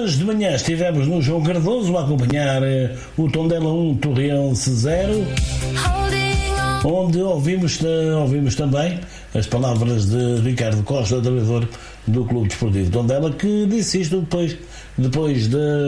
Hoje de manhã estivemos no João Cardoso a acompanhar o Tondela 1, Torriense 0, onde ouvimos também as palavras de Ricardo Costa, treinador do Clube Desportivo Tondela, que disse isto depois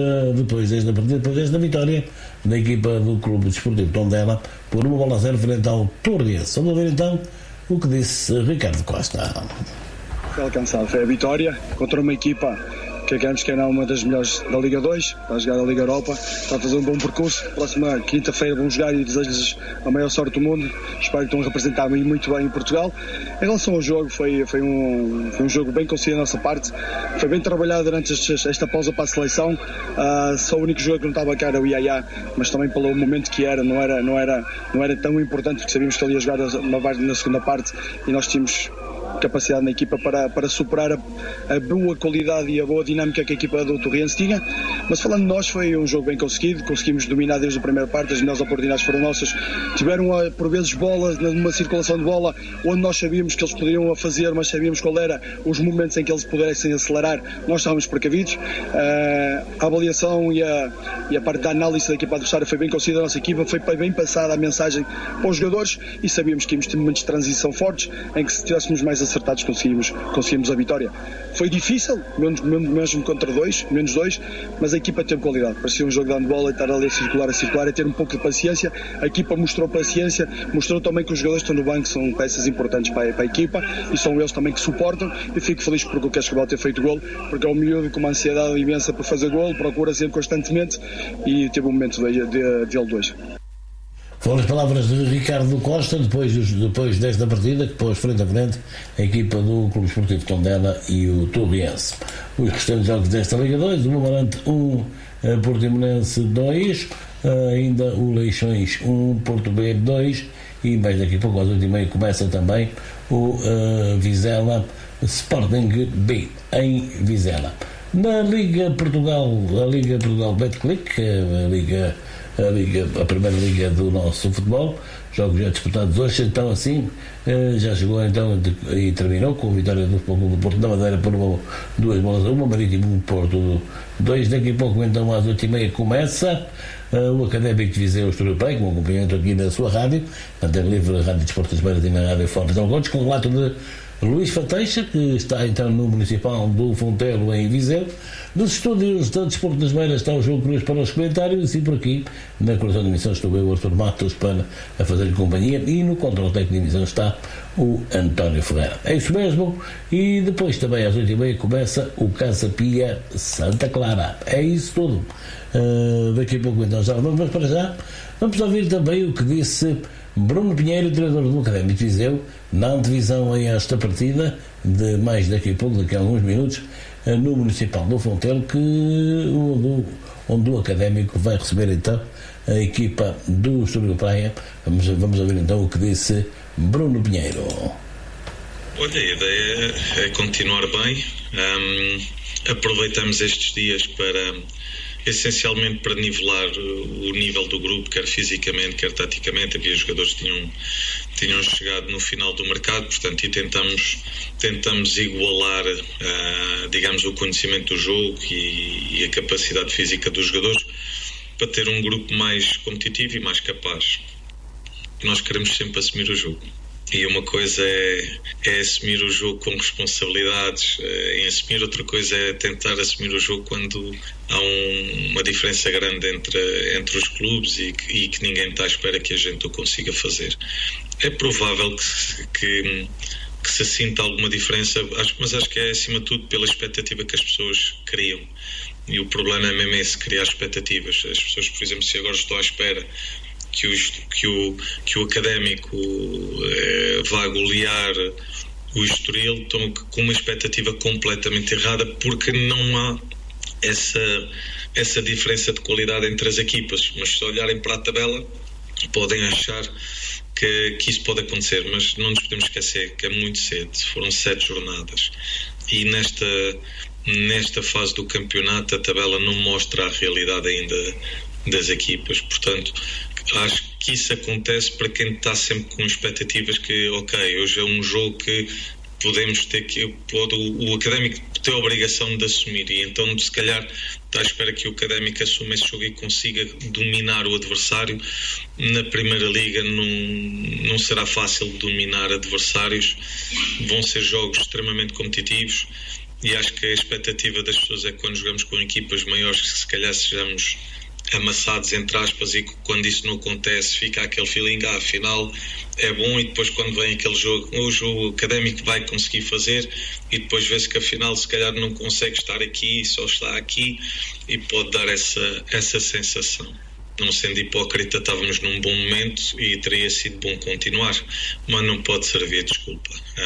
desta vitória da equipa do Clube Desportivo Tondela por 1-0 frente ao Torriense. Vamos ver então o que disse Ricardo Costa. Foi alcançado, foi a vitória contra uma equipa que acabamos que era uma das melhores da Liga 2, está a jogar a Liga Europa, está a fazer um bom percurso. Próxima quinta-feira vão jogar e desejo-lhes a maior sorte do mundo. Espero que estão a representar muito bem em Portugal. Em relação ao jogo, foi um jogo bem conseguido da nossa parte, foi bem trabalhado durante esta pausa para a seleção. Só o único jogo que não estava cá era o Iaia, mas também pelo momento que era, não era tão importante, porque sabíamos que ele ia jogar uma parte na segunda parte e nós tínhamos capacidade na equipa para superar a boa qualidade e a boa dinâmica que a equipa do Torriense tinha. Mas falando de nós, foi um jogo bem conseguido, conseguimos dominar desde a primeira parte, as melhores oportunidades foram nossas. Tiveram por vezes bolas, numa circulação de bola onde nós sabíamos que eles poderiam fazer, mas sabíamos qual era os momentos em que eles pudessem acelerar. Nós estávamos precavidos. A avaliação e a parte da análise da equipa adversária foi bem conseguida, a nossa equipa foi bem passada a mensagem para os jogadores e sabíamos que íamos ter momentos de transição fortes em que se tivéssemos mais acertados conseguimos a vitória. Foi difícil, mesmo contra menos dois, mas a equipa teve qualidade. Parecia um jogo de handball e estar ali a circular, a ter um pouco de paciência. A equipa mostrou paciência, mostrou também que os jogadores que estão no banco são peças importantes para a equipa e são eles também que suportam. E fico feliz porque o Cascavel ter feito gol, porque é um miúdo com uma ansiedade imensa por fazer gol, procura sempre constantemente e teve um momento dele dois. Foram as palavras de Ricardo Costa depois desta partida que pôs frente a frente a equipa do Clube Esportivo Tondela e o Torriense. Os restantes jogos desta Liga 2, o Amarante 1, Portimonense 2, ainda o Leixões 1, Porto B 2 e mais daqui a pouco às 8h30 começa também o Vizela Sporting B em Vizela. Na Liga Portugal Betclic, a primeira liga do nosso futebol, jogos já disputados hoje, então assim já chegou então e terminou com a vitória do Porto da Madeira por 2-1, Marítimo Porto 2. Daqui a pouco então às 8h30 começa o Académico de Viseu Estoril Praia, com acompanhamento aqui na sua rádio, Antena Livre, Rádio Desportos Beira e na Rádio Forte de Algotes, com o relato de Luís Fateixa, que está então no Municipal do Fontelo em Viseu. Dos estúdios do Desporto das Beiras está o João Cruz para os comentários e por aqui na coordenação de emissão estou eu, Artur Matos, para fazer companhia, e no controle técnico de emissão está o António Ferreira. É isso mesmo, e depois também às 8h30 começa o Casa Pia Santa Clara. É isso tudo. Daqui a pouco então já vamos, mas para já vamos ouvir também o que disse Bruno Pinheiro, treinador do Académico de Viseu, na antevisão a esta partida, de mais daqui a alguns minutos, no Municipal do Fontelo, onde o Académico vai receber então a equipa do Estoril Praia. Vamos ouvir então o que disse Bruno Pinheiro. Olha, a ideia é continuar bem. Aproveitamos estes dias essencialmente para nivelar o nível do grupo, quer fisicamente, quer taticamente. Havia jogadores que tinham chegado no final do mercado, portanto, e tentamos igualar, digamos, o conhecimento do jogo e a capacidade física dos jogadores para ter um grupo mais competitivo e mais capaz. Nós queremos sempre assumir o jogo. E uma coisa é assumir o jogo com responsabilidades em assumir, outra coisa é tentar assumir o jogo quando há uma diferença grande entre os clubes e que ninguém está à espera que a gente o consiga fazer. É provável que se sinta alguma diferença, mas acho que é acima de tudo pela expectativa que as pessoas criam. E o problema é mesmo esse, criar expectativas. As pessoas, por exemplo, se agora estou à espera que o Académico vá golear o Estoril, estão com uma expectativa completamente errada, porque não há essa diferença de qualidade entre as equipas. Mas se olharem para a tabela podem achar que isso pode acontecer, mas não nos podemos esquecer que é muito cedo, foram 7 jornadas e nesta fase do campeonato a tabela não mostra a realidade ainda das equipas, portanto acho que isso acontece para quem está sempre com expectativas que, ok, hoje é um jogo que podemos ter que o Académico tem a obrigação de assumir, e então se calhar está à espera que o Académico assuma esse jogo e consiga dominar o adversário. Na Primeira Liga não será fácil dominar adversários, vão ser jogos extremamente competitivos, e acho que a expectativa das pessoas é que quando jogamos com equipas maiores que se calhar sejamos amassados, entre aspas, e quando isso não acontece fica aquele feeling, afinal é bom, e depois quando vem aquele jogo, hoje o Académico vai conseguir fazer, e depois vê-se que afinal se calhar não consegue estar aqui, só está aqui, e pode dar essa sensação. Não sendo hipócrita, estávamos num bom momento e teria sido bom continuar, mas não pode servir desculpa,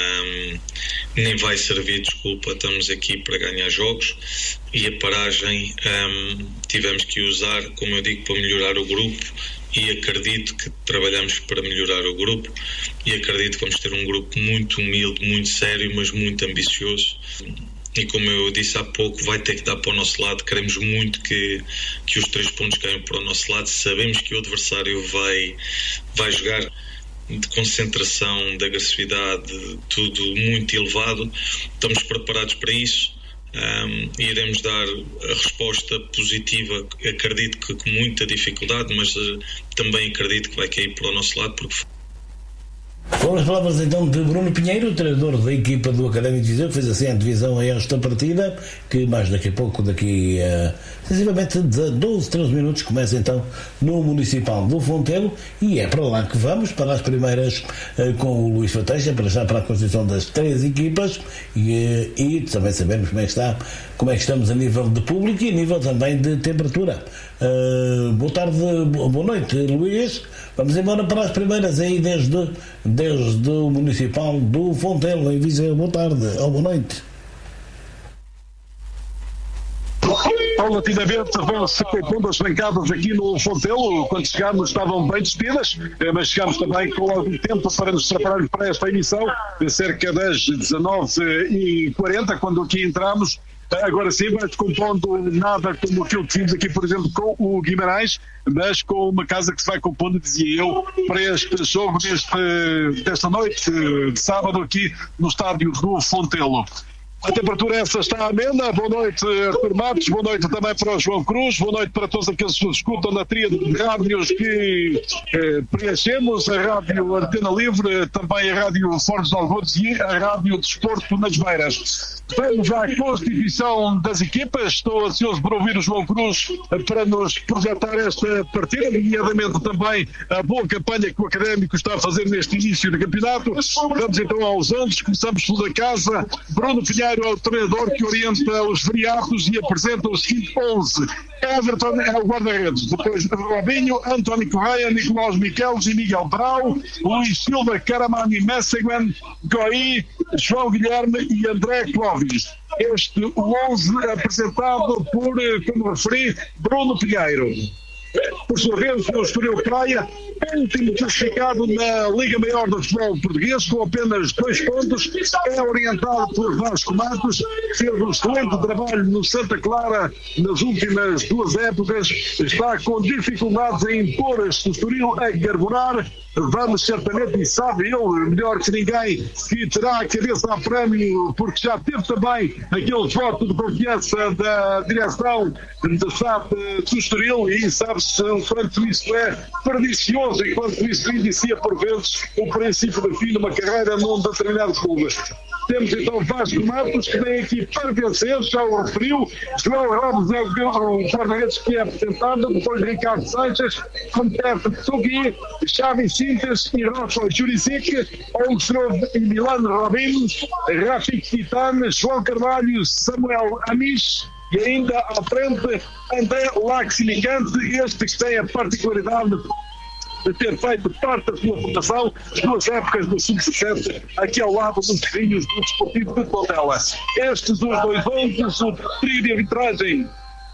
nem vai servir desculpa. Estamos aqui para ganhar jogos, e a paragem tivemos que usar, como eu digo, para melhorar o grupo, e acredito que trabalhamos para melhorar o grupo, e acredito que vamos ter um grupo muito humilde, muito sério, mas muito ambicioso. E como eu disse há pouco, vai ter que dar para o nosso lado. Queremos muito que os 3 pontos caiam para o nosso lado. Sabemos que o adversário vai jogar de concentração, de agressividade, tudo muito elevado. Estamos preparados para isso. Iremos dar a resposta positiva, acredito que com muita dificuldade, mas também acredito que vai cair para o nosso lado, porque foram as palavras então de Bruno Pinheiro, treinador da equipa do Académico de Viseu, que fez assim a divisão a esta partida, que mais daqui a pouco, daqui a sensivelmente 12, 13 minutos, começa então no Municipal do Fontelo, e é para lá que vamos, para as primeiras com o Luís Fateixa, para já para a constituição das 3 equipas, e também sabemos como é que estamos a nível de público e a nível também de temperatura. Boa tarde, boa noite, Luís. Vamos embora para as primeiras aí desde o Municipal do Fontelo, em Viseu. Boa tarde, ou boa noite. Paulatinamente vão-se compondo as bancadas aqui no Fontelo. Quando chegámos estavam bem despidas, mas chegámos também com algum tempo para nos prepararmos para esta emissão, de cerca das 19h40, quando aqui entramos. Agora sim, vai-se compondo nada como aquilo que vimos aqui, por exemplo, com o Guimarães, mas com uma casa que se vai compondo, dizia eu, para este jogo desta noite de sábado aqui no estádio do Fontelo. A temperatura essa está amena. Boa noite, Artur Matos. Boa noite também para o João Cruz. Boa noite para todos aqueles que nos escutam na tríade de rádios que preenchemos. A Rádio Antena Livre, também a Rádio Fortes de Algodos e a Rádio Desporto nas Beiras. Vamos à constituição das equipas. Estou ansioso por ouvir o João Cruz para nos projetar esta partida, nomeadamente também a boa campanha que o Académico está a fazer neste início do campeonato. Vamos então aos 11. Começamos pela casa. Bruno Pinheiro é o treinador que orienta os variados e apresenta o seguinte 11. Everton é o guarda-redes. Depois Robinho, António Correia, Nicolau Miqueles e Miguel Brau, Luís Silva, Caramani, Messeguin, Goi, João Guilherme e André Clóvis. Este 11 apresentado por, como referi, Bruno Pinheiro. Por sua vez, o Estoril Praia, último classificado na Liga Maior do Futebol Português, com apenas 2 pontos, é orientado por Vasco Matos, que fez um excelente trabalho no Santa Clara nas últimas 2 épocas, está com dificuldades em impor este Estoril a carburar. Vamos certamente, e sabe ele melhor que ninguém, que terá a cabeça a prémio, porque já teve também aquele voto de confiança da direção da SAD do Estoril, e sabe-se o quanto isso é pernicioso e quanto isso inicia por vezes o princípio do fim de uma carreira num determinado clube. Temos então Vasco Matos, que vem aqui para vencer, já o referiu. João Ramos é o guarda-redes que é apresentado, depois Ricardo Sanches, Compete Tsugui, Xavi Sintes e Rafa Juricic, Olstrov e Milano Robin, Rafik Titane, João Carvalho, Samuel Amish, e ainda à frente André Laxinicante, este que tem a particularidade de ter feito parte da sua formação, 2 épocas do Sub-17, aqui ao lado dos filhos do Desportivo de Tondela. Estes os 2 11, o trio de arbitragem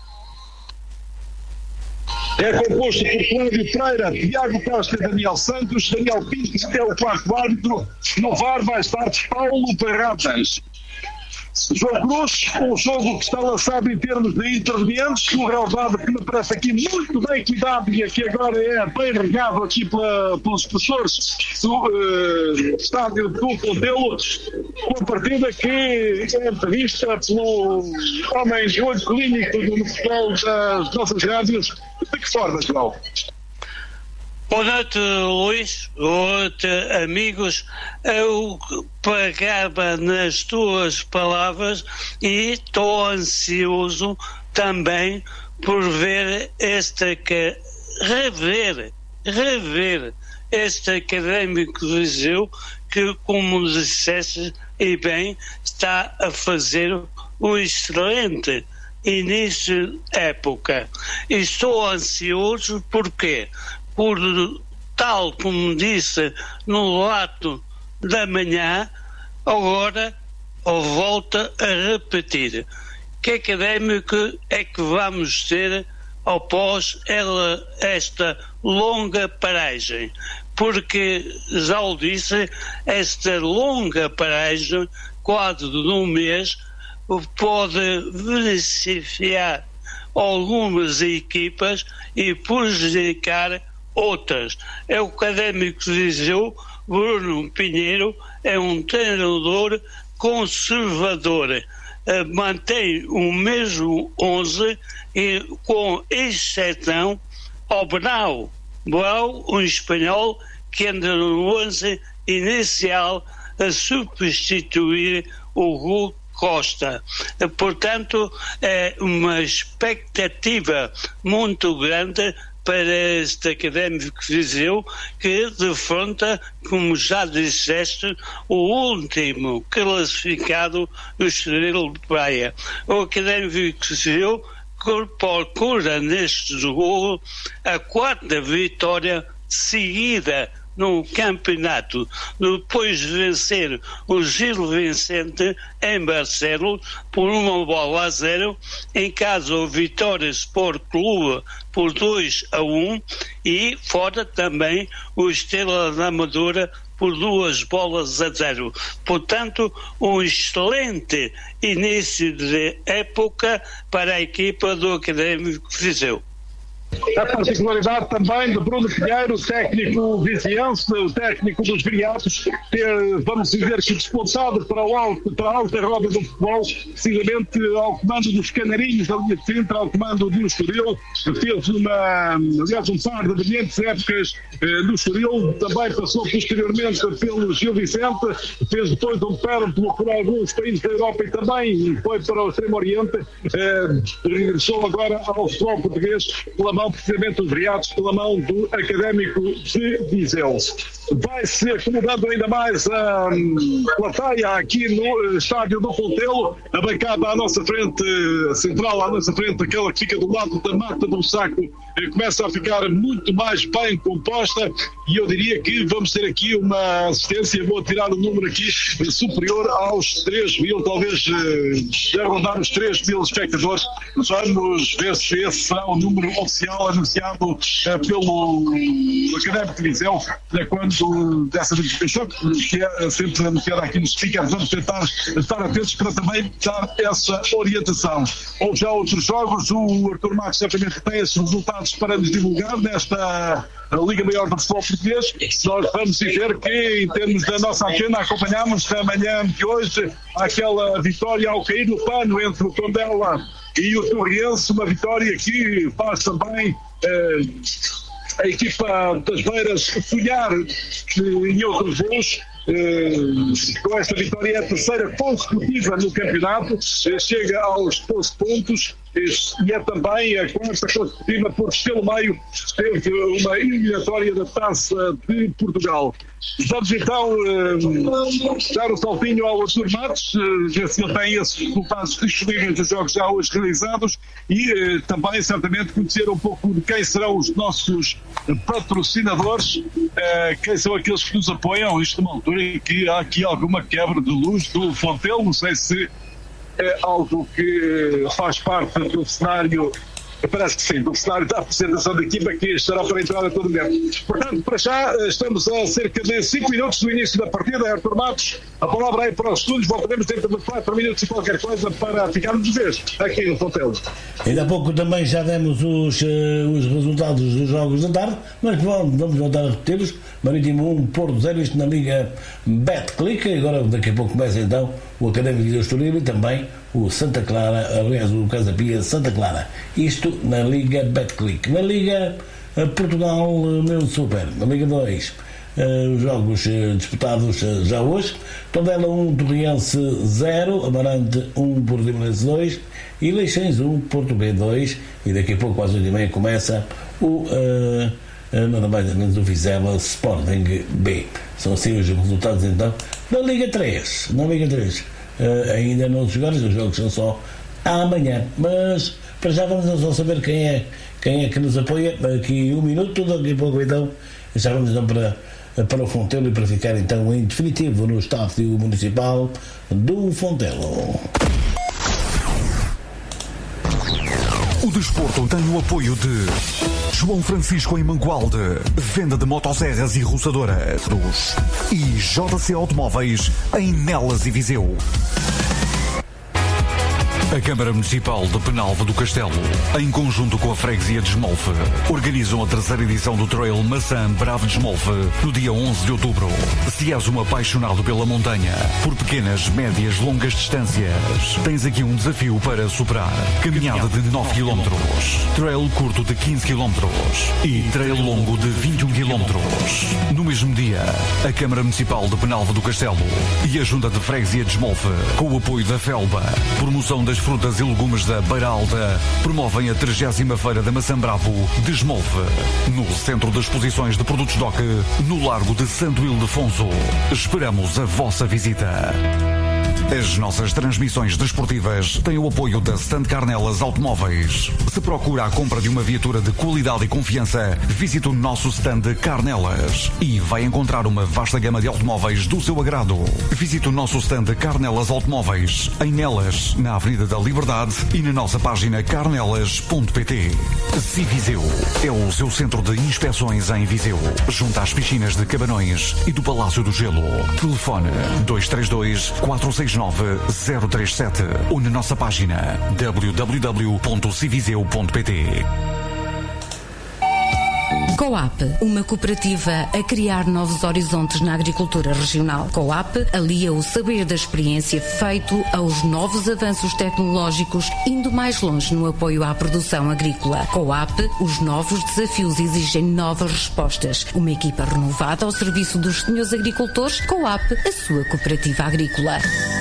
é composto por Cláudio Pereira, Tiago Costa e Daniel Santos. Daniel Pinto é o 4º árbitro. No VAR vai estar Paulo Barratas. João Cruz, um jogo que está lançado em termos de intervenientes, um relevado que me parece aqui muito bem cuidado e que agora é bem regado aqui pelos professores do estádio do Fontelo, uma partida que é prevista pelo homem de olho clínico do futebol das nossas rádios. De que forma, João? Boa noite, Luís. Boa noite, amigos. Eu pegava nas tuas palavras e estou ansioso também por ver rever este Académico de Viseu que, como disseste e bem, está a fazer um excelente início de época. E estou ansioso porque, por tal como disse no ato da manhã, agora volta a repetir. Que Académico é que vamos ter após esta longa paragem? Porque, já o disse, esta longa paragem, quase de um mês, pode beneficiar algumas equipas e prejudicar outras. É o Académico de Viseu. Bruno Pinheiro é um treinador conservador, mantém o mesmo 11 e, com exceção ao Brau, um espanhol que anda no 11 inicial a substituir o Rui Costa. Portanto, é uma expectativa muito grande para este Académico de Viseu, que defronta, como já disseste, o último classificado do Estrela de Praia. O Académico de Viseu procura neste jogo a 4ª vitória seguida no campeonato, depois de vencer o Gil Vicente em Barcelos por 1-0, em casa o Vitória Sport Clube por 2-1 e fora também o Estrela da Amadora por 2-0. Portanto, um excelente início de época para a equipa do Académico de Viseu. A particularidade também de Bruno Pinheiro, o técnico viziense, o técnico dos Viriatos, ter, vamos dizer que despontado para a alta roda do futebol, precisamente ao comando dos Canarinhos da linha de centro, ao comando do Estoril, fez um par de brilhantes épocas no Estoril, também passou posteriormente pelo Gil Vicente, fez depois um périplo por alguns países da Europa e também foi para o Extremo Oriente, regressou agora ao futebol português pela mão precisamente dos Viriatos, pela mão do Académico de Viseu. Vai-se acomodando ainda mais a plateia aqui no estádio do Fontelo, a bancada à nossa frente, central à nossa frente, aquela que fica do lado da Mata do Saco, começa a ficar muito mais bem composta e eu diria que vamos ter aqui uma assistência, vou tirar o número aqui, superior aos 3.000, talvez arrondar os 3.000 espectadores. Vamos ver se esse será o número oficial anunciado pelo Académico de Viseu, quando dessa distribuição, que é sempre anunciada aqui nos speakers. Vamos tentar estar atentos para também dar essa orientação. Houve já outros jogos, o Artur Matos certamente tem esses resultados para nos divulgar nesta Liga Maior do Futebol Português. Nós vamos dizer que, em termos da nossa agenda, acompanhamos na manhã de hoje aquela vitória ao cair no pano entre o Tondela e o Torriense, uma vitória que faz também a equipa das Beiras sonhar em outros voos. Com esta vitória é a 3ª consecutiva no campeonato, chega aos 12 pontos e é também a 4ª consecutiva, porque pelo meio teve uma eliminatória da Taça de Portugal. Vamos então dar um saltinho ao Artur Matos, ver se ele tem esses resultados disponíveis dos jogos já hoje realizados e também certamente conhecer um pouco de quem serão os nossos patrocinadores, quem são aqueles que nos apoiam. Isto numa altura em que há aqui alguma quebra de luz do Fontelo, não sei se é algo que faz parte do cenário, parece que sim, do cenário da apresentação da equipa que estará para entrar a todo momento. Portanto, para já estamos a cerca de 5 minutos do início da partida. Artur Matos, a palavra aí para os estúdios, voltaremos dentro de 4 minutos e qualquer coisa para ficarmos de vez aqui no Fontelo. Ainda há pouco também já demos os resultados dos jogos da tarde, mas vamos voltar a repeti-los. Marítimo 1, Porto 0, isto na Liga Betclic. Agora daqui a pouco começa então o Académico de Estoril e também o Santa Clara, aliás o Casa Pia Santa Clara. Isto na Liga Betclic. Na Liga Portugal meu Super, na Liga 2, os jogos disputados já hoje: Tondela 1, Torriense 0, Amarante 1, Portimonense 2 e Leixões 1, Porto B 2. E daqui a pouco às 8h30 começa o nada mais ou menos o Vizela Sporting B. São assim os resultados então na Liga 3. Na Liga 3 ainda não se jogaram, os jogos são só amanhã, mas para já vamos só saber quem é que nos apoia. Aqui um minuto, daqui a pouco então já vamos então para o Fontelo e para ficar então em definitivo no estádio municipal do Fontelo. O desporto tem o apoio de João Francisco em Mangualde, venda de motosserras e roçadoras, e JC Automóveis em Nelas e Viseu. A Câmara Municipal de Penalva do Castelo, em conjunto com a Freguesia de Esmolfe, organizam a 3ª edição do Trail Maçã Bravo de Esmolfe no dia 11 de outubro. Se és um apaixonado pela montanha, por pequenas, médias, longas distâncias, tens aqui um desafio para superar. Caminhada de 9 km, trail curto de 15 km e trail longo de 21 km. No mesmo dia, a Câmara Municipal de Penalva do Castelo e a Junta de Freguesia de Esmolfe, com o apoio da Felba, promoção das frutas e legumes da Beira Alta, promovem a 30ª Feira da Maçã Bravo de Esmolfe, no Centro de Exposições de Produtos DOC, no Largo de Santo Ildefonso. Esperamos a vossa visita. As nossas transmissões desportivas têm o apoio da Stand Carnelas Automóveis. Se procura a compra de uma viatura de qualidade e confiança, visite o nosso stand Carnelas e vai encontrar uma vasta gama de automóveis do seu agrado. Visite o nosso stand Carnelas Automóveis em Nelas, na Avenida da Liberdade, e na nossa página carnelas.pt. Civiseu é o seu centro de inspeções em Viseu, junto às piscinas de Cabanões e do Palácio do Gelo. Telefone 232-469-037 ou na nossa página www.civiseu.pt. Coap, uma cooperativa a criar novos horizontes na agricultura regional. Coap alia o saber da experiência feito aos novos avanços tecnológicos, indo mais longe no apoio à produção agrícola. Coap, os novos desafios exigem novas respostas. Uma equipa renovada ao serviço dos senhores agricultores. Coap, a sua cooperativa agrícola.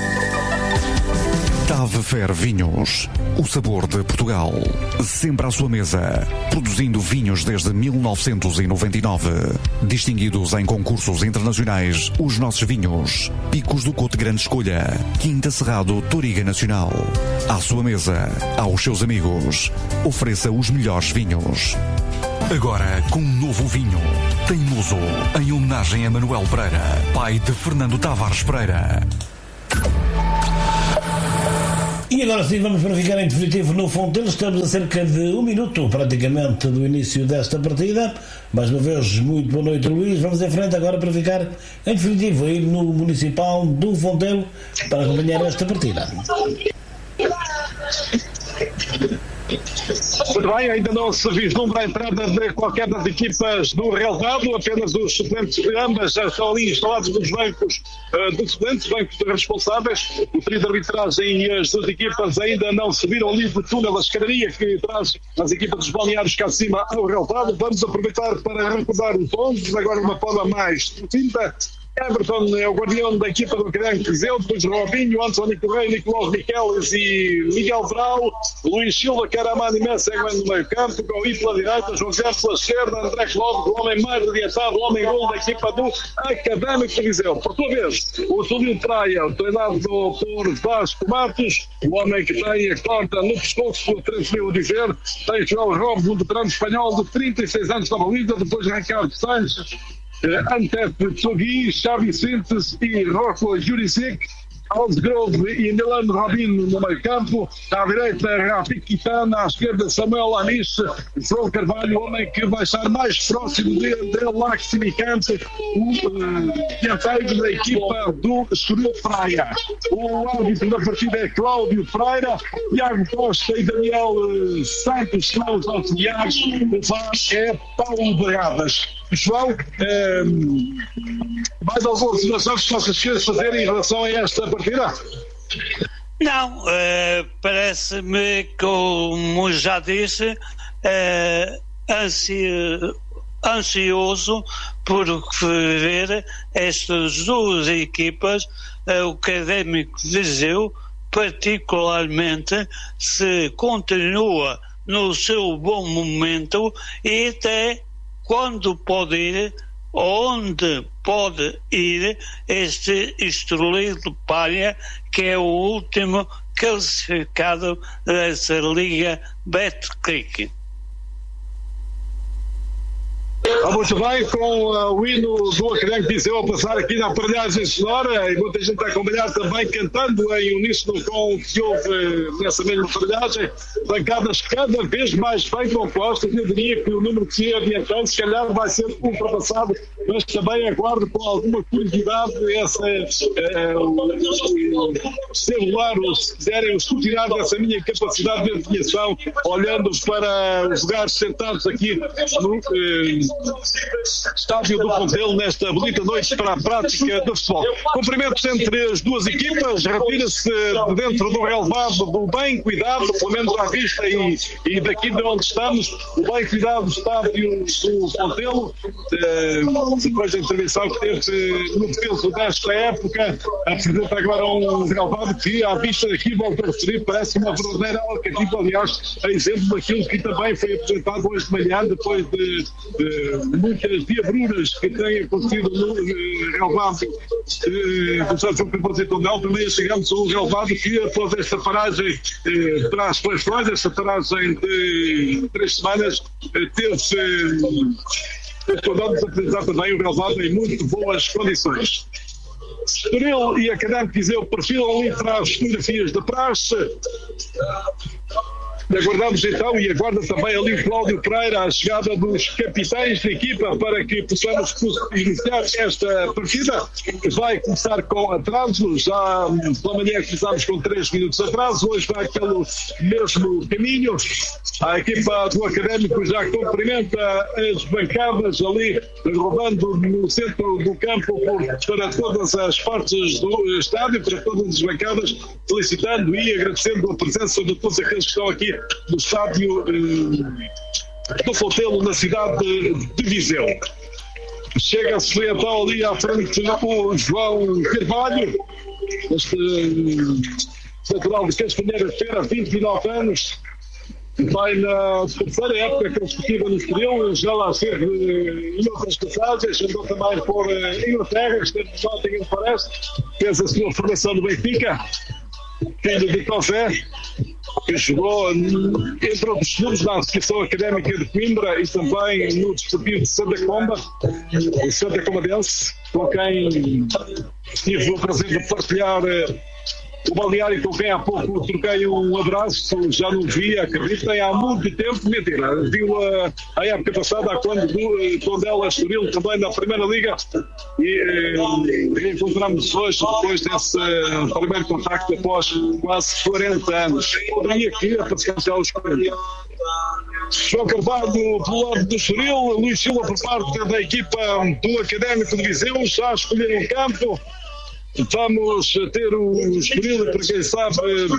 Tavefer Vinhos, o sabor de Portugal, sempre à sua mesa, produzindo vinhos desde 1999, distinguidos em concursos internacionais, os nossos vinhos, Picos do Cote Grande Escolha, Quinta Cerrado Toriga Nacional, à sua mesa, aos seus amigos, ofereça os melhores vinhos. Agora com um novo vinho, Teimoso, em homenagem a Manuel Pereira, pai de Fernando Tavares Pereira. E agora sim vamos para ficar em definitivo no Fontelo. Estamos a cerca de um minuto praticamente do início desta partida. Mais uma vez, muito boa noite, Luís. Vamos em frente agora para ficar em definitivo aí no Municipal do Fontelo para acompanhar esta partida. Muito bem, ainda não se vislumbra a entrada de qualquer das equipas do relevado, apenas os suplentes de ambas já estão ali instalados nos bancos dos suplentes, bancos responsáveis. O trio de arbitragem e as duas equipas ainda não subiram ali do túnel da escadaria que traz as equipas dos balneários cá acima ao relevado. Vamos aproveitar para recordar os 11, agora de uma forma mais distinta. Everton é o guardião da equipa do Académico de Viseu, depois Robinho, António Correia, Nicolau Miquelis e Miguel Brau, Luís Silva, Caramani e Messeguen no meio campo, Gouí pela direita, João Guilherme pela esquerda, André Clóvis, o homem mais adiantado, o homem gol da equipa do Académico de Viseu. Por sua vez, o Tulio Praia, treinado por Vasco Matos, o homem que tem a corda no pescoço, transferiu a dizer, tem João Robes, um veterano espanhol de 36 anos da baliza, depois Ricardo Sanches, Antep Tsogui, Xavi Sintes e Rocco Jurisic. Alsgrove e Milan Robinho no meio campo, à direita Rafik Kitana, à esquerda Samuel Anis, João Carvalho, o homem que vai estar mais próximo de Laximicante, o dianteiro da equipa do Estoril Praia. O árbitro da partida é Cláudio Freira, Tiago Costa e Daniel Santos são os auxiliares, o VAR é Paulo Begadas. João, mais alguma observação que vocês queiram fazer em relação a esta partida? Não, parece-me, como já disse, ansioso por ver estas duas equipas, o Académico de Viseu, particularmente, se continua no seu bom momento e até quando pode ir, onde pode ir este Estoril de Palha, que é o último classificado dessa Liga Betclic. Muito bem, com o hino do Académico de Viseu a passar aqui na aparelhagem sonora, e muita gente a acompanhar também cantando em uníssono com o que houve nessa mesma aparelhagem, bancadas cada vez mais bem compostas. Eu diria que o número que se adiantou se calhar vai ser ultrapassado, mas também aguardo com alguma curiosidade celular, ou se quiserem, o escrutinar dessa minha capacidade de adivinhação, olhando para os lugares sentados aqui no estádio do Fontelo nesta bonita noite para a prática do futebol. Cumprimentos entre as duas equipas, retira-se de dentro do relevado do bem cuidado, pelo menos à vista e daqui de onde estamos, o bem cuidado estádio do Fontelo, depois da intervenção que teve no defeso desta época, apresenta agora um relevado que à vista daqui, volto a referir, parece uma verdadeira alcativa, aliás, a exemplo daquilo que também foi apresentado hoje de manhã, depois de muitas diabruras que têm acontecido no relevado do São João Campo de Tondela. Também chegamos a um relevado que, após esta paragem para as seleções, esta paragem de 3 semanas, teve-se a apresentar também o relevado em muito boas condições. Estoril e Académico de Viseu perfilam ali para as fotografias da praxe. Aguardamos então, e aguarda também ali o Cláudio Pereira, a chegada dos capitães da equipa para que possamos iniciar esta partida, que vai começar com atraso. Já pela manhã começámos com 3 minutos de atraso, hoje vai pelo mesmo caminho. A equipa do Académico já cumprimenta as bancadas ali, rodando no centro do campo para todas as partes do estádio, para todas as bancadas, felicitando e agradecendo a presença de todos aqueles que estão aqui no estádio do Fontelo, na cidade de Viseu. Chega-se então ali à frente o João Carvalho, este natural de Castanheira de Feira, 29 anos, vai na terceira época consecutiva no Estoril, já lá esteve em outras passagens, andou também por Inglaterra, esteve no Nottingham Forest, fez a sua formação no Benfica, filho de Cosé, que jogou entre outros clubes na Associação Académica de Coimbra e também no Desportivo de Santa Comba, Santa Comadense, com quem tive o prazer de partilhar o balneário, com quem há pouco troquei um abraço. Já não vi, acreditem, há muito tempo, mentira, viu a época passada, quando ela Estoril também na Primeira Liga, e reencontramos hoje depois desse primeiro contacto após quase 40 anos. Poderia aqui a paciência aos 40. João Carvalho pelo lado do Estoril, Luís Silva por parte da equipa do Académico de Viseu, já a escolher um campo. Vamos ter o Estoril, para quem sabe,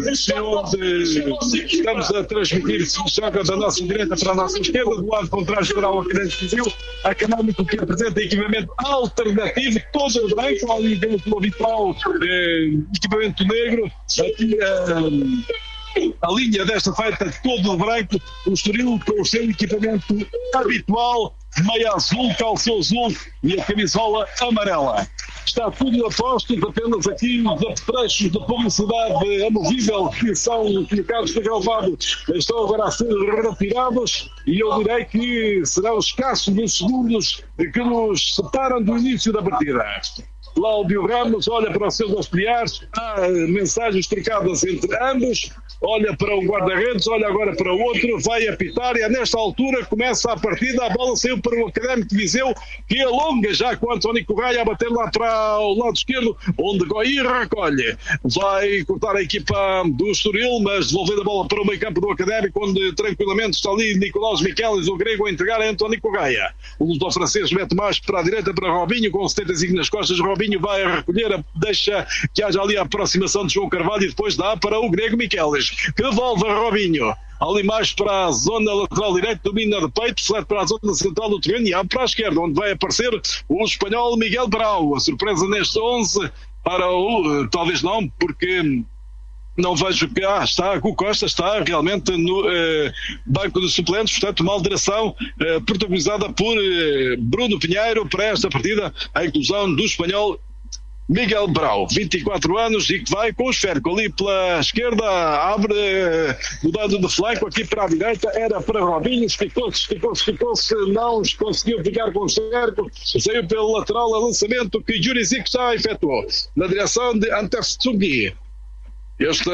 onde estamos a transmitir, se joga da nossa direita para a nossa esquerda, do lado contrário estará o Académico de Viseu, Académico que apresenta equipamento alternativo, todo em branco, ali dentro do habitual equipamento negro. Aqui a linha desta feita todo branco, o Estoril com o seu equipamento habitual, meia azul, calção azul e a camisola amarela. Está tudo a postos, apenas aqui os apetrechos de publicidade amovível que são colocados no relevado estão agora a ser retirados, e eu direi que serão escassos os segundos que nos separam do início da partida. Cláudio Ramos olha para os seus auxiliares, há mensagens trocadas entre ambos, olha para um guarda-redes, olha agora para o outro, vai apitar e nesta altura começa a partida, a bola saiu para o Académico de Viseu, que alonga já com António Correia a bater lá para o lado esquerdo, onde Goi recolhe. Vai cortar a equipa do Estoril, mas devolvendo a bola para o meio campo do Académico, onde tranquilamente está ali Nicolás Miquelis, o grego, a entregar a António Correia. O lutador francês mete mais para a direita para Robinho, com 75 nas costas. Robinho vai recolher, deixa que haja ali a aproximação de João Carvalho e depois dá para o grego Miquelis, que devolve a Robinho. Ali mais para a zona lateral direita, domina de peito, flete para a zona central do terreno e abre para a esquerda, onde vai aparecer o espanhol Miguel Brau. A surpresa neste 11 para o... talvez não, porque não vejo que está, o Costa está realmente no banco de suplentes, portanto uma alteração protagonizada por Bruno Pinheiro para esta partida, a inclusão do espanhol Miguel Brau, 24 anos, e que vai com o esférico ali pela esquerda, abre, mudando de flanco aqui para a direita, era para Robinho, esticou-se, não conseguiu ficar com o esférico, saiu pelo lateral, o lançamento que Jurisic já efetuou, na direção de Antef Tsungui. Este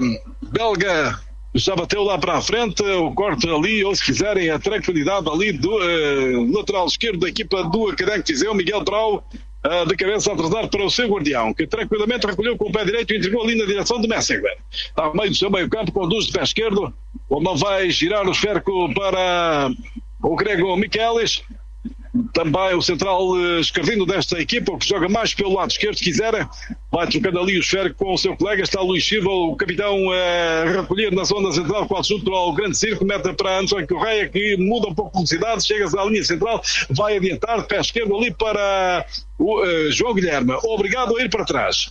belga já bateu lá para a frente, o corte ali, ou se quiserem, a tranquilidade ali do lateral esquerdo da equipa do Académico de Viseu, Miguel Brau, de cabeça a atrasar para o seu guardião, que tranquilamente recolheu com o pé direito e entregou ali na direção de Messegler. Está no meio do seu meio campo, conduz de pé esquerdo, onde vai girar o esférico para o grego Miquelis. Também o central esquerdino desta equipa, que joga mais pelo lado esquerdo, se quiser, vai trocando ali o esférico com o seu colega. Está Luís Silva, o capitão, a recolher na zona central, quase junto ao grande círculo, mete para António Correia, que muda um pouco de velocidade, chega-se à linha central, vai adiantar, pé esquerdo ali para o João Guilherme, obrigado a ir para trás.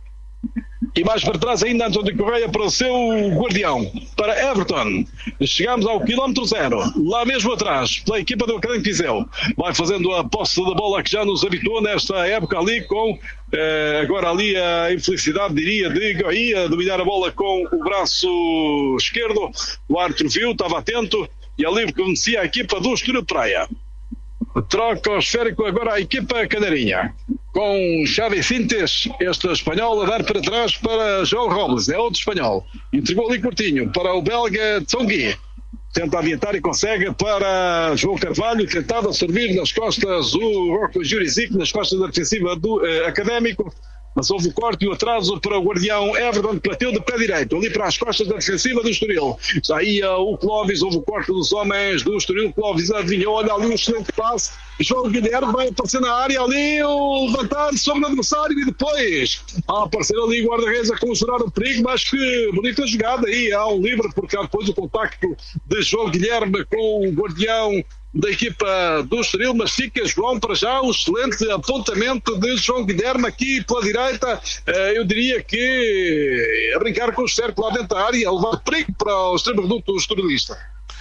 E mais para trás ainda António Correia para o seu guardião, para Everton. Chegamos ao quilómetro 0, lá mesmo atrás, pela equipa do Académico de Viseu. Vai fazendo a posse da bola que já nos habituou nesta época ali, com agora ali a infelicidade, diria, de Goi a dominar a bola com o braço esquerdo. O árbitro viu, estava atento, e ali conhecia a equipa do Estoril Praia. Troca o esférico agora a equipa canarinha, com Xavi Sintes, este espanhol, a dar para trás para João Robles, é outro espanhol, entregou ali curtinho para o belga Tsongui, tenta avientar e consegue para João Carvalho, tentava servir nas costas o Rocco Jurisic, nas costas da defensiva do Académico, mas houve o corte e o atraso para o guardião Everton, que bateu de pé direito, ali para as costas da defensiva do Estoril. Já ia o Clóvis, houve o corte dos homens do Estoril, Clóvis adivinhou, olha ali um excelente passe, João Guilherme vai aparecer na área ali, o levantar sobre o adversário e depois a aparecer ali o guarda-redes a conjurar o perigo, mas que bonita jogada aí, há um livre, porque há depois o contacto de João Guilherme com o guardião da equipa do Estoril, mas fica, João, para já um excelente apontamento de João Guilherme aqui pela direita, eu diria que a brincar com o cerco lá dentro da área, a levar perigo para o extremo reduto estorilista.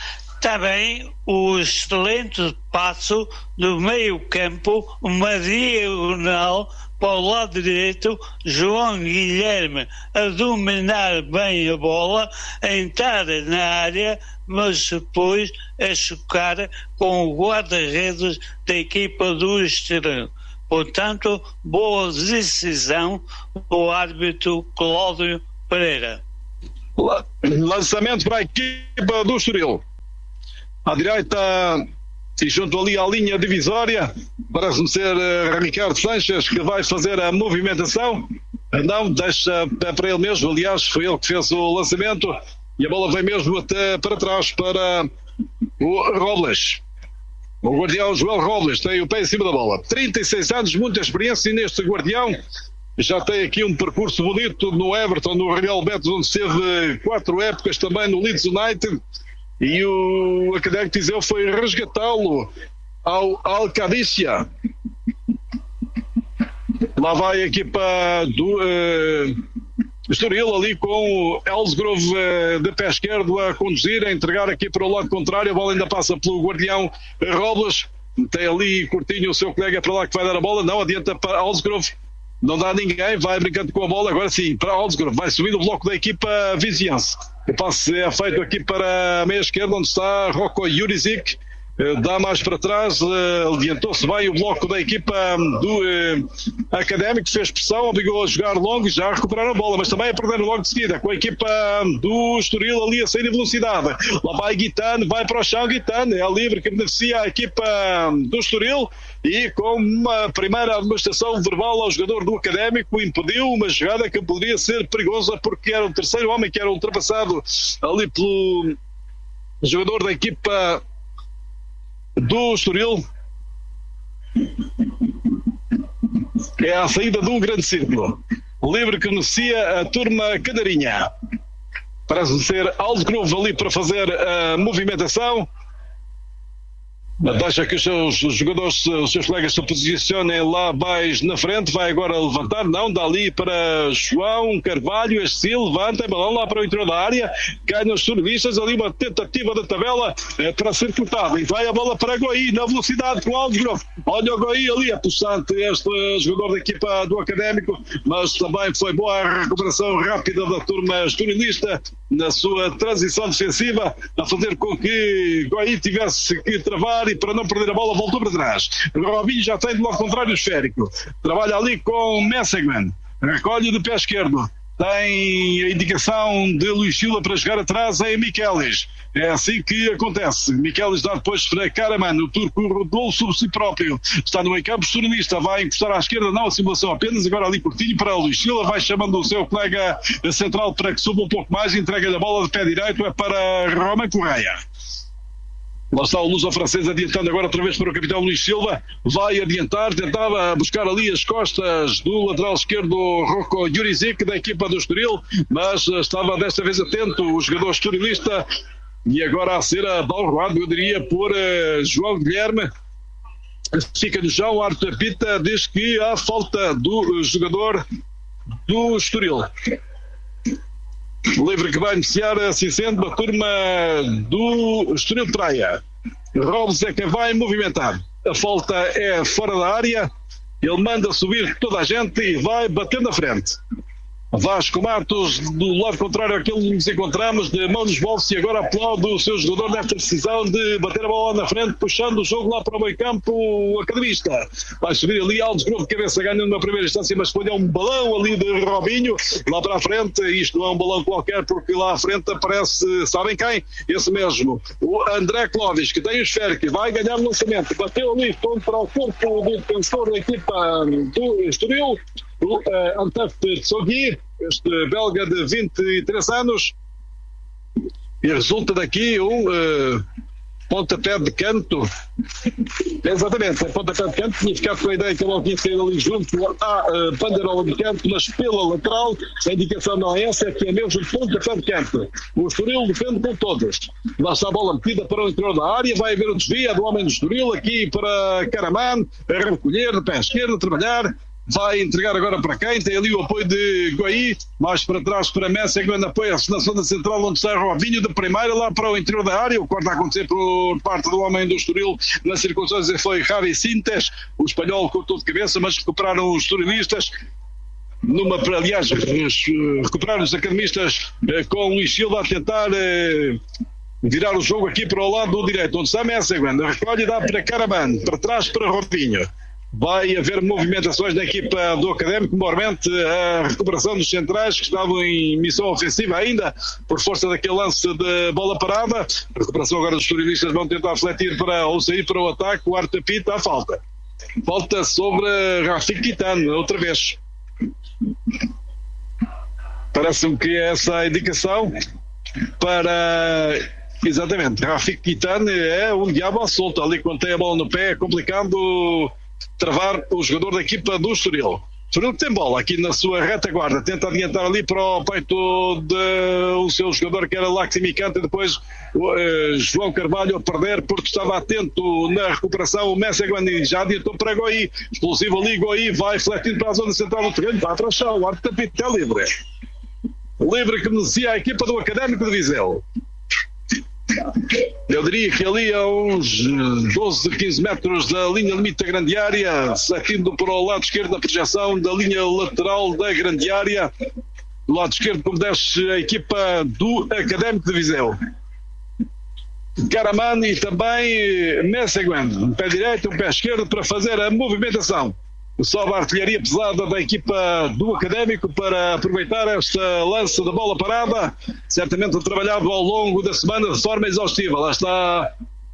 Também o excelente passo do meio campo, uma diagonal para o lado direito, João Guilherme a dominar bem a bola, a entrar na área, mas depois a chocar com o guarda-redes da equipa do Estoril. Portanto, boa decisão do árbitro Cláudio Pereira. Lançamento para a equipa do Estoril. À direita e junto ali à linha divisória, parece-me ser Ricardo Sanches que vai fazer a movimentação. Não, deixa para ele mesmo, aliás, foi ele que fez o lançamento e a bola vem mesmo até para trás para o Robles. O guardião João Robles tem o pé em cima da bola. 36 anos, muita experiência neste guardião. Já tem aqui um percurso bonito no Everton, no Real Betis, onde esteve 4 épocas também no Leeds United. E o Académico de Viseu foi resgatá-lo ao Al-Qadisiyah. Lá vai a equipa do Estoril ali com o Ellsgrove de pé esquerdo a conduzir, a entregar aqui para o lado contrário. A bola ainda passa pelo guardião Robles. Tem ali curtinho o seu colega para lá que vai dar a bola. Não, adianta para Ellsgrove. Não dá ninguém, vai brincando com a bola. Agora sim, para Ellsgrove. Vai subir o bloco da equipa viziense. O passe é feito aqui para a meia esquerda, onde está Rocco Jurisic. dá mais para trás, adiantou-se bem o bloco da equipa do Académico, fez pressão, obrigou a jogar longo e já recuperaram a bola, mas também a perder logo de seguida, com a equipa do Estoril ali a sair em velocidade. Lá vai Guitane, vai para o chão Guitane, é livre que beneficia a equipa do Estoril e com uma primeira demonstração verbal ao jogador do Académico impediu uma jogada que poderia ser perigosa porque era o terceiro homem que era ultrapassado ali pelo jogador da equipa do Estoril. É a saída de um grande círculo. Livre que beneficia a turma Canarinha. Parece ser Aldo Groove ali para fazer a movimentação. Deixa que os seus jogadores, os seus colegas se posicionem lá mais na frente. Vai agora levantar, não, dá ali para João Carvalho, este levanta, balão lá para o interior da área, cai nos survistas, ali uma tentativa da tabela para ser cortada, e vai a bola para Goi, na velocidade com o Aldo Groove. Olha o Goi ali, apostante este jogador da equipa do Académico, mas também foi boa a recuperação rápida da turma estorilista na sua transição defensiva, a fazer com que Goi tivesse que travar e para não perder a bola voltou para trás. Robinho já tem do lado contrário o esférico, trabalha ali com Messegman, recolhe de pé esquerdo, tem a indicação de Luís Silva para jogar atrás em Miquelis. É assim que acontece. Miquelis dá depois para Karaman, o turco rodou sobre si próprio, está no meio campo estorilista, vai encostar à esquerda, não a simulação apenas, agora ali curtinho para Luís Silva, vai chamando o seu colega central para que suba um pouco mais, entrega-lhe a bola de pé direito, é para Romain Correia. Lá está o luso-francês adiantando agora outra vez para o capitão Luís Silva, vai adiantar, tentava buscar ali as costas do lateral esquerdo Rocco Jurisic da equipa do Estoril, mas estava desta vez atento o jogador estorilista e agora a ser abalroado, eu diria, por João Guilherme. Fica no chão, o árbitro apita, diz que há falta do jogador do Estoril. Livre que vai iniciar, assim sendo, a turma do Estoril de Praia. Robes é quem vai movimentar. A falta é fora da área. Ele manda subir toda a gente e vai batendo à frente. Vasco Matos, do lado contrário àquele que nos encontramos, de mão nos bolsos, e agora aplaude o seu jogador nesta decisão de bater a bola na frente, puxando o jogo lá para o meio campo, o academista. Vai subir ali Aldo Groove, cabeça ganha numa primeira instância, mas foi um balão ali de Robinho, lá para a frente. Isto não é um balão qualquer, porque lá à frente aparece, sabem quem? Esse mesmo, o André Clóvis, que tem o esférico, que vai ganhar no lançamento, bateu ali contra o corpo do defensor da equipa do Estoril, o Antef Tsogui, este belga de 23 anos, e resulta daqui um pontapé de canto. Exatamente, pontapé de canto. Tinha ficado com a ideia que ele tinha saído ali junto à bandeirola de canto, mas pela lateral a indicação não é essa, é que é mesmo pontapé de canto. O Estoril defende com todos. Lá está a bola metida para o interior da área, vai haver o desvio do homem do Estoril, aqui para Karaman, a recolher de pé esquerdo, a trabalhar. Vai entregar agora para quem? Tem ali o apoio de Goi, mais para trás para Messi, que apoia-se na zona central, onde está Robinho, de primeira lá para o interior da área. O que está a acontecer por parte do homem do Estoril na circunstância foi Javi Sintes, o espanhol cortou de cabeça, mas recuperaram os estorilistas. Aliás, recuperaram os academistas com o Luís Silva a tentar virar o jogo aqui para o lado direito, onde está Messi, recolhe e dá para Karaman, para trás para Robinho. Vai haver movimentações da equipa do Académico, mormente a recuperação dos centrais que estavam em missão ofensiva ainda, por força daquele lance de bola parada. A recuperação agora dos estorilistas vão tentar refletir para ou sair para o ataque. O árbitro apita a falta. Falta sobre Rafik Guitane, outra vez. Parece-me que é essa a indicação para... Exatamente, Rafik Guitane é um diabo à solta ali quando tem a bola no pé, complicando travar o jogador da equipa do Estoril. Estoril tem bola aqui na sua retaguarda, tenta adiantar ali para o peito do seu jogador que era Laximicante, e depois João Carvalho a perder porque estava atento na recuperação. O Messi já adiantou para Goi, explosivo ali, Goi vai fletindo para a zona central do terreno, vai para o chão, o árbitro apita livre que beneficia a equipa do Académico de Viseu. Eu diria que ali a uns 12, 15 metros da linha limite da grande área, saindo para o lado esquerdo da projeção da linha lateral da grande área, do lado esquerdo como desce a equipa do Académico de Viseu. Karaman e também Messeguin, um pé direito, um pé esquerdo para fazer a movimentação. Sobe a artilharia pesada da equipa do Académico para aproveitar esta lance da bola parada, certamente trabalhado ao longo da semana de forma exaustiva. Lá está,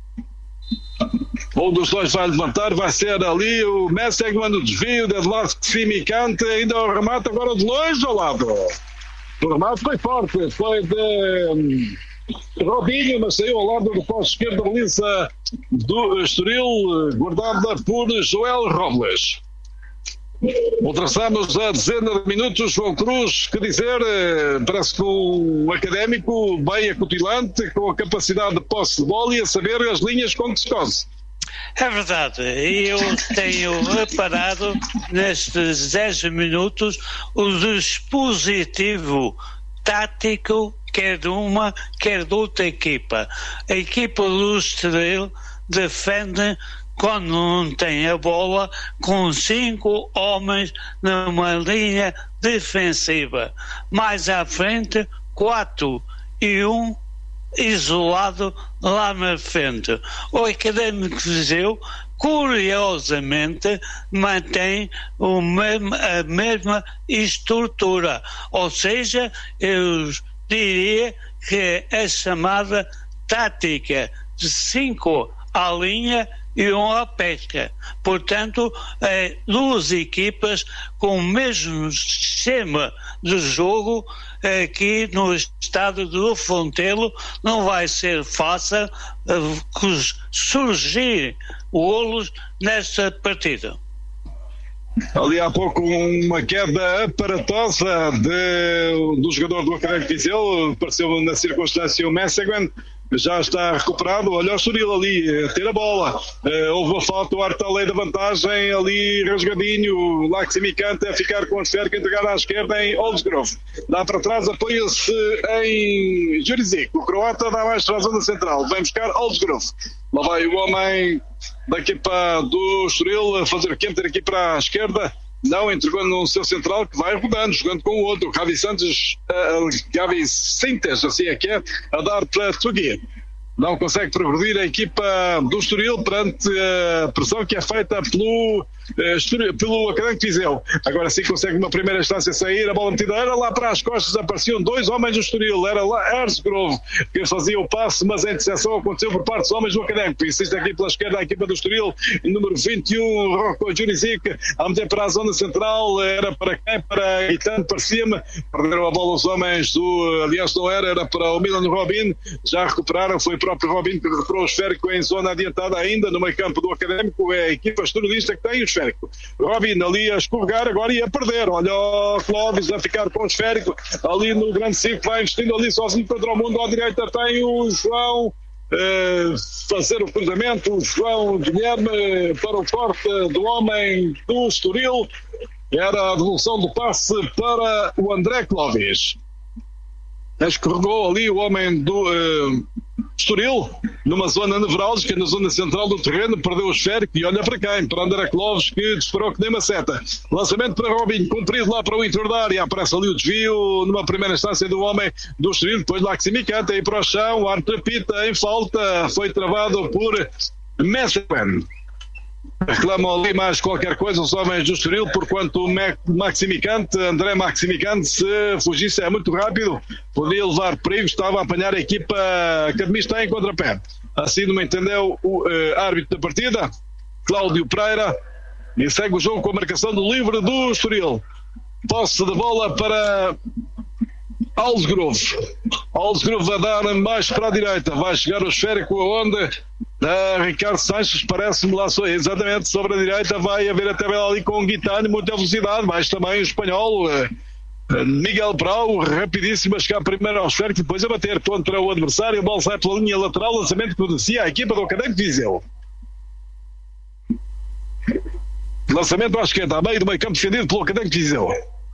um dos dois vai levantar, vai ser ali o Messeguin, o desvio de Laximicante, ainda o remate agora de longe ao lado. O remate foi forte, foi de Robinho, mas saiu ao lado do posto esquerdo da baliza do Estoril, guardada por Joel Robles. Ultrapassamos a dezena de minutos. João Cruz, que dizer, parece que o Académico bem acutilante, com a capacidade de posse de bola e a saber as linhas com que se cose. É verdade, eu tenho reparado nestes 10 minutos o dispositivo tático, quer de uma, quer de outra equipa. A equipa do Estoril defende quando não tem a bola, com 5 homens numa linha defensiva. Mais à frente, 4 e 1 isolado lá na frente. O Académico Viseu, curiosamente, mantém a mesma estrutura. Ou seja, eu diria que a chamada tática de 5 à linha e 1 à pesca. Portanto, duas equipas com o mesmo sistema de jogo. Aqui no estado do Fontelo não vai ser fácil surgir golos nesta partida. Ali há pouco uma queda aparatosa do jogador do Académico Viseu, apareceu na circunstância o Messeguin, já está recuperado. Olha o Estoril ali a ter a bola, houve a falta, o Artalei da vantagem ali rasgadinho, Laximicante a ficar com o esférico, entregar à esquerda em Oldsgrove, dá para trás, apoia-se em Jurizic, o croata dá mais para a zona central, vem buscar Oldsgrove, lá vai o homem da equipa do Estoril a fazer quente aqui para a esquerda, não entregou no seu central, que vai rodando, jogando com o outro, Gavi Sintes, assim é que é, a dar para Tugui. Não consegue progredir a equipa do Estoril perante a pressão que é feita pelo Académico Viseu. Agora sim consegue uma primeira instância sair, a bola metida era lá para as costas, apareciam 2 homens do Estoril, era lá Erzgrove que fazia o passe, mas a interseção aconteceu por parte dos homens do Académico. Insiste aqui pela esquerda a equipa do Estoril, número 21, Rocco Jurizic, a meter para a zona central, era para quem? Para Guitano, parecia-me, perderam a bola os homens do, aliás não era para o Milan Robin, já recuperaram, foi o próprio Robin que recuperou o esférico em zona adiantada ainda, no meio campo do Académico, é a equipa estorilista que tem o esférico. Robin ali a escorregar agora e a perder, olha o Clóvis a ficar com o esférico, ali no grande ciclo, vai investindo ali sozinho contra o mundo, à direita tem o João, fazer o cruzamento, o João Guilherme para o corte do homem do Estoril, era a devolução do passe para o André Clóvis. Escorregou ali o homem do Estoril, numa zona nevrálgica, na zona central do terreno, perdeu o esférico e olha para quem? Para André Clóvis, que disparou que nem uma seta. Lançamento para Robinho, cumprido lá para o interior da área, aparece ali o desvio, numa primeira instância do homem do Estoril, depois Laximicante aí para o chão, o árbitro apita em falta, foi travado por Messeguin. Reclamam ali mais qualquer coisa os homens do Estoril, porquanto o André Maximicante, se fugisse é muito rápido, podia levar perigo, estava a apanhar a equipa academista em contrapé. Assim não me entendeu o árbitro da partida, Cláudio Pereira, e segue o jogo com a marcação do livre do Estoril. Posse de bola para Oldsgrove. Oldsgrove vai dar mais para a direita, vai chegar o esférico aonde? Ricardo Sanches, parece-me lá, exatamente sobre a direita, vai haver a tabela ali com o Guitano, muita velocidade, mas também o espanhol Miguel Brau, rapidíssimo a chegar primeiro ao esférico, depois a bater contra o adversário, a bola sai pela linha lateral, lançamento que beneficia a equipa do Académico Viseu. Lançamento à esquerda, a meio do meio campo defendido pelo Académico Viseu.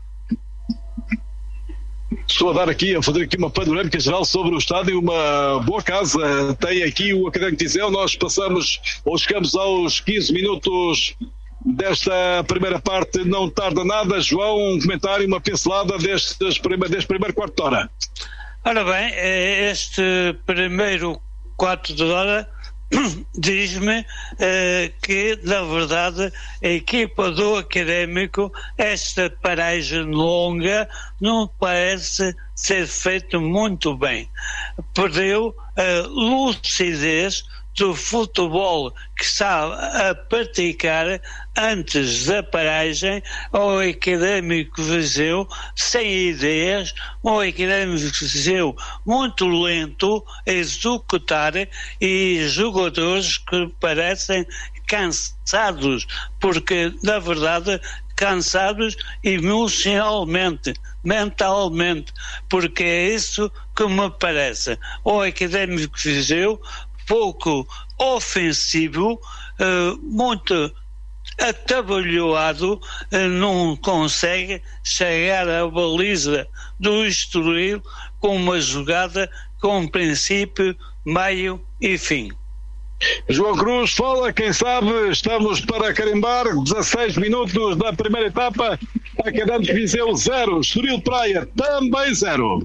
Estou a fazer aqui uma panorâmica geral sobre o estádio, uma boa casa tem aqui o Académico Viseu. Nós chegamos aos 15 minutos desta primeira parte, não tarda nada. João, um comentário, uma pincelada deste primeiro quarto de hora. Ora bem, este primeiro quarto de hora, diz-me que, na verdade, a equipa do Académico, esta paragem longa, não parece ser feito muito bem. Perdeu a lucidez do futebol que está a praticar antes da paragem. O Académico Viseu sem ideias, o Académico Viseu muito lento a executar, e jogadores que parecem cansados, porque na verdade cansados emocionalmente, mentalmente, porque é isso que me parece. O Académico Viseu pouco ofensivo, muito atabalhoado, não consegue chegar à baliza do Estoril com uma jogada com princípio, meio e fim. João Cruz fala, quem sabe estamos para carimbar 16 minutos da primeira etapa. Académico Viseu 0, Estoril Praia também 0.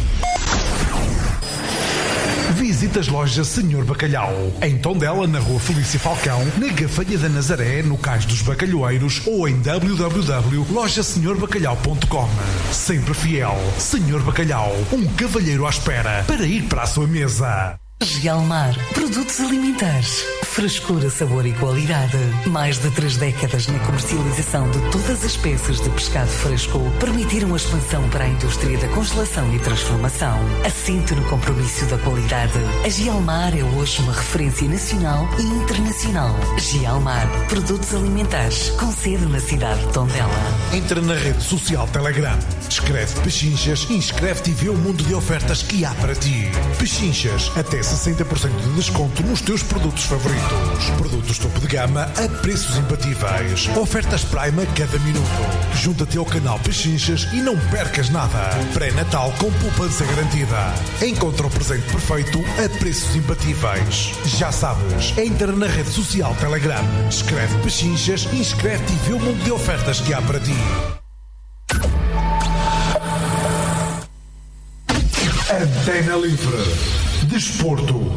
Visita as lojas Senhor Bacalhau, em Tondela, na Rua Felícia Falcão, na Gafanha da Nazaré, no Cais dos Bacalhoeiros, ou em www.lojasenhorbacalhau.com. Sempre fiel, Senhor Bacalhau, um cavalheiro à espera para ir para a sua mesa. Gelmar, produtos alimentares, frescura, sabor e qualidade. Mais de 3 décadas na comercialização de todas as espécies de pescado fresco permitiram a expansão para a indústria da congelação e transformação. Assente no compromisso da qualidade, a Gelmar é hoje uma referência nacional e internacional. Gelmar, produtos alimentares, com sede na cidade de Tondela. Entra na rede social Telegram, escreve Pechinchas e inscreve-te e vê o mundo de ofertas que há para ti. Pechinchas, até 60% de desconto nos teus produtos favoritos. Produtos topo de gama a preços imbatíveis. Ofertas Prime a cada minuto. Junta-te ao canal Pechinchas e não percas nada. Pré-natal com poupança garantida. Encontra o presente perfeito a preços imbatíveis. Já sabes, entra na rede social Telegram, escreve Pechinchas, inscreve-te e vê o mundo de ofertas que há para ti. Antena Livre. Desporto.